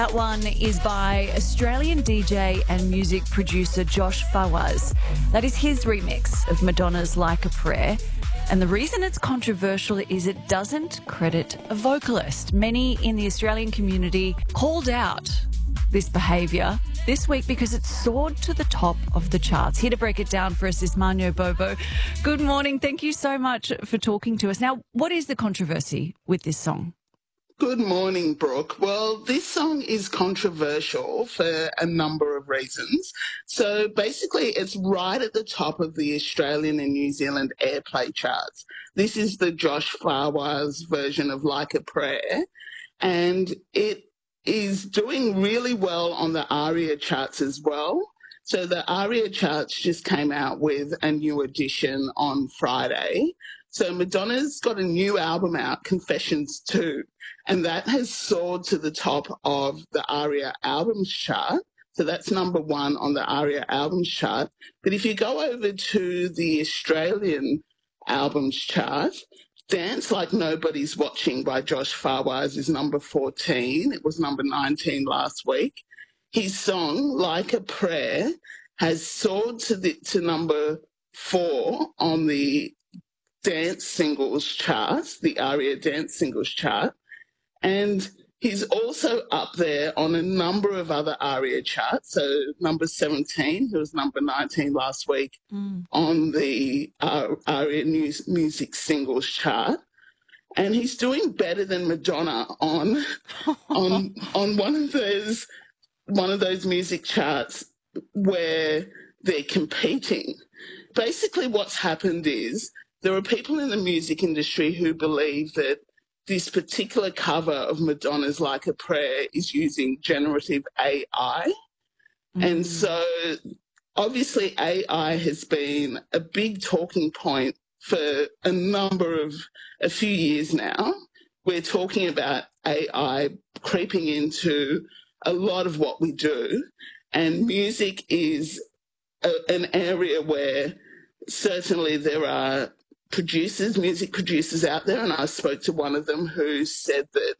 That one is by Australian DJ and music producer Josh Fawaz. That is his remix of Madonna's Like a Prayer. And the reason it's controversial is it doesn't credit a vocalist. Many in the Australian community called out this behaviour this week because it soared to the top of the charts. Here to break it down for us is Manyo Bobo. Good morning. Thank you so much for talking to us. Now, what is the controversy with this song? Good morning, Brooke. Well, this song is controversial for a number of reasons. So basically, it's right at the top of the Australian and New Zealand airplay charts. This is the Josh Fawaz version of Like a Prayer, and it is doing really well on the ARIA charts as well. So the ARIA charts just came out with a new edition on Friday. So Madonna's got a new album out, Confessions 2, and that has soared to the top of the ARIA albums chart. So that's number one on the ARIA albums chart. But if you go over to the Australian albums chart, Dance Like Nobody's Watching by Josh Fawaz is number 14. It was number 19 last week. His song, Like a Prayer, has soared to number 4 on the dance singles chart, the ARIA dance singles chart. And he's also up there on a number of other ARIA charts. So number 17, he was number 19 last week on the ARIA music singles chart. And he's doing better than Madonna on one of those music charts where they're competing. Basically what's happened is there are people in the music industry who believe that this particular cover of Madonna's Like a Prayer is using generative AI. And so obviously AI has been a big talking point for a few years now. We're talking about AI creeping into a lot of what we do, and music is an area where certainly there are music producers out there, and I spoke to one of them who said that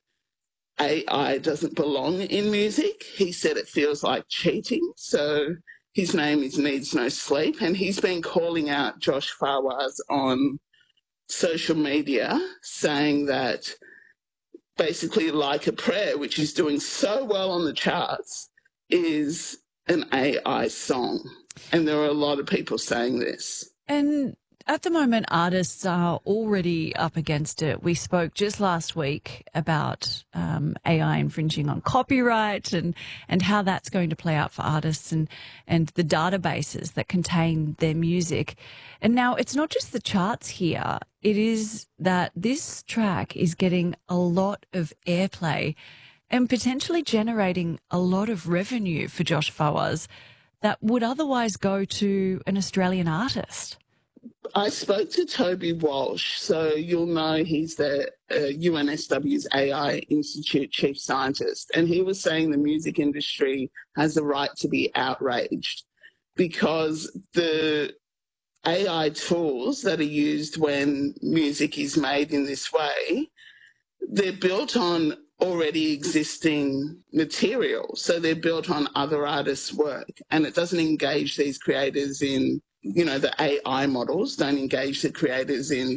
AI doesn't belong in music. He said it feels like cheating. So his name is Needs No Sleep, and he's been calling out Josh Fawaz on social media, saying that basically Like a Prayer, which is doing so well on the charts, is an AI song. And there are a lot of people saying this. And at the moment, artists are already up against it. We spoke just last week about AI infringing on copyright and how that's going to play out for artists and the databases that contain their music. And now it's not just the charts here. It is that this track is getting a lot of airplay and potentially generating a lot of revenue for Josh Fawaz that would otherwise go to an Australian artist. I spoke to Toby Walsh, so you'll know he's the UNSW's AI Institute chief scientist, and he was saying the music industry has the right to be outraged because the AI tools that are used when music is made in this way, they're built on already existing material. So they're built on other artists' work, and it doesn't engage these creators in, the AI models don't engage the creators in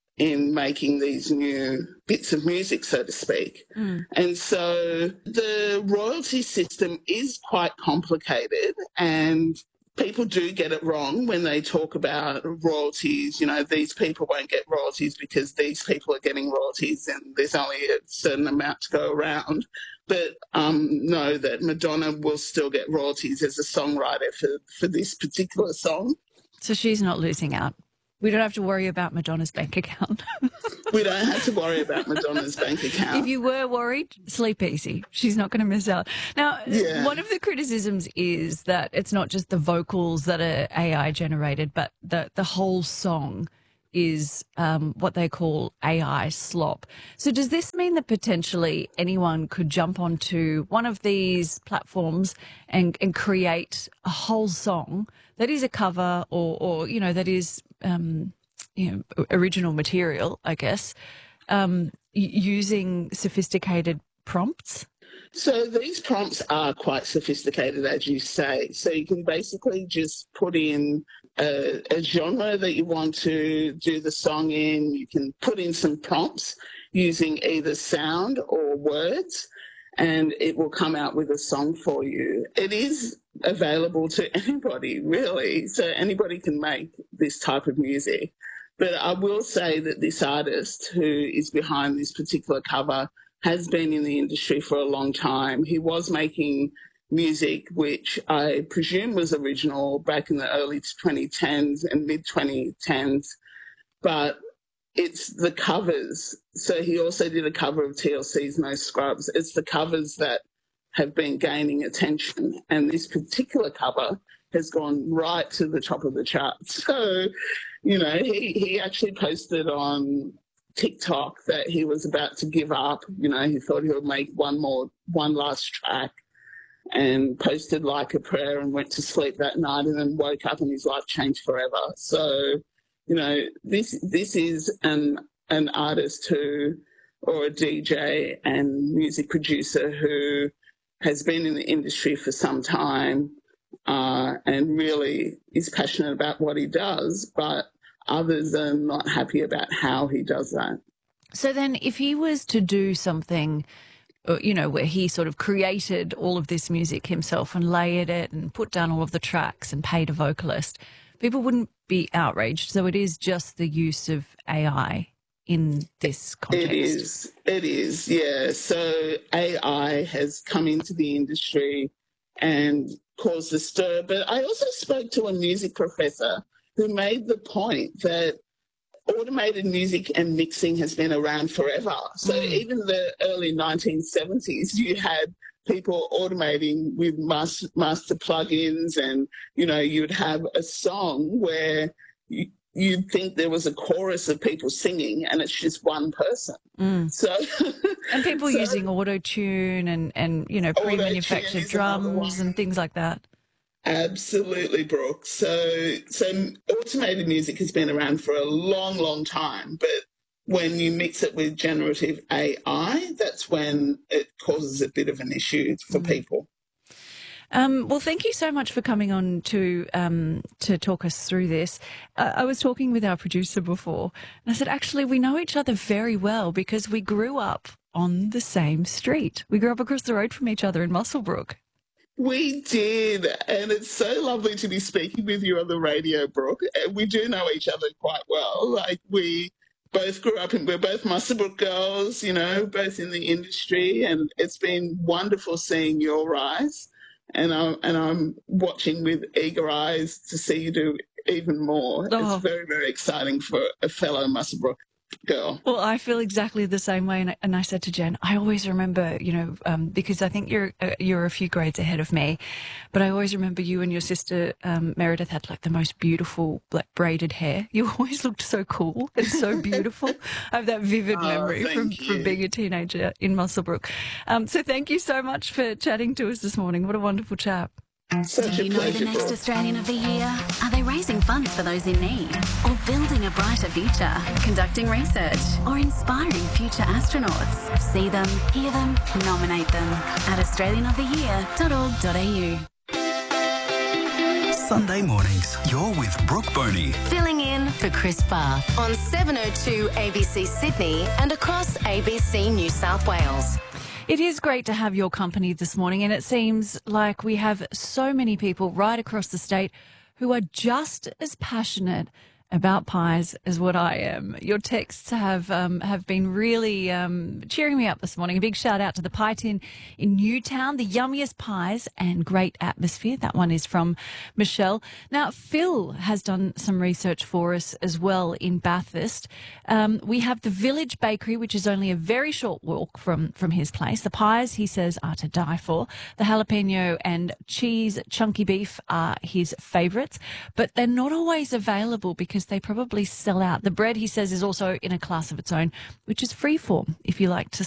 making these new bits of music, so to speak. And so the royalty system is quite complicated, and people do get it wrong when they talk about royalties. These people won't get royalties because these people are getting royalties and there's only a certain amount to go around. But know that Madonna will still get royalties as a songwriter for this particular song. So she's not losing out. We don't have to worry about Madonna's bank account. We don't have to worry about Madonna's bank account. If you were worried, sleep easy. She's not going to miss out. Now, One of the criticisms is that it's not just the vocals that are AI generated, but the whole song is what they call AI slop. So does this mean that potentially anyone could jump onto one of these platforms and create a whole song that is a cover or that is original material, I guess, using sophisticated prompts? So these prompts are quite sophisticated, as you say. So you can basically just put in a genre that you want to do the song in. You can put in some prompts using either sound or words, and it will come out with a song for you. It is available to anybody, really. So anybody can make this type of music. But I will say that this artist who is behind this particular cover has been in the industry for a long time. He was making music which I presume was original back in the early 2010s and mid 2010s, but it's the covers. So he also did a cover of TLC's No Scrubs. It's the covers that have been gaining attention, and this particular cover has gone right to the top of the charts. So, he actually posted on TikTok that he was about to give up. He thought he would make one last track, and posted like a prayer and went to sleep that night, and then woke up and his life changed forever. So, this is an artist or a DJ and music producer who has been in the industry for some time, and really is passionate about what he does, but others are not happy about how he does that. So then if he was to do something, where he sort of created all of this music himself and layered it and put down all of the tracks and paid a vocalist, people wouldn't be outraged. So it is just the use of AI in this context. It is, yeah. So AI has come into the industry and caused a stir. But I also spoke to a music professor who made the point that automated music and mixing has been around forever. So even the early 1970s, you had people automating with master plugins, and, you would have a song where you'd think there was a chorus of people singing and it's just one person. So, and people using auto-tune and pre-manufactured drums and things like that. Absolutely, Brooke. So automated music has been around for a long, long time, but when you mix it with generative AI, that's when it causes a bit of an issue for people. Well, thank you so much for coming on to talk us through this. I was talking with our producer before, and I said, actually, we know each other very well because we grew up on the same street. We grew up across the road from each other in Muswellbrook. We did, and it's so lovely to be speaking with you on the radio, Brooke. We do know each other quite well. Like, we both grew up, and we're both Muswellbrook girls, both in the industry, and it's been wonderful seeing your rise. And I'm watching with eager eyes to see you do even more. Oh. It's very, very exciting for a fellow Muswellbrook girl. Well, I feel exactly the same way, and I said to Jen, I always remember, because I think you're a few grades ahead of me, but I always remember you and your sister Meredith had like the most beautiful like braided hair. You always looked so cool and so beautiful. I have that vivid memory from being a teenager in Muswellbrook. So thank you so much for chatting to us this morning. What a wonderful chat. Do you know the next Australian of the Year? Are they raising funds for those in need? Or building a brighter future? Conducting research? Or inspiring future astronauts? See them, hear them, nominate them at australianoftheyear.org.au. Sunday mornings, you're with Brooke Boney. Filling in for Chris Barr on 702 ABC Sydney and across ABC New South Wales. It is great to have your company this morning, and it seems like we have so many people right across the state who are just as passionate about pies as what I am. Your texts have been really cheering me up this morning. A big shout out to the Pie Tin in Newtown, the yummiest pies and great atmosphere. That one is from Michelle. Now, Phil has done some research for us as well in Bathurst. We have the Village Bakery, which is only a very short walk from his place. The pies, he says, are to die for. The jalapeno and cheese chunky beef are his favourites, but they're not always available because they probably sell out. The bread, he says, is also in a class of its own, which is freeform if you like to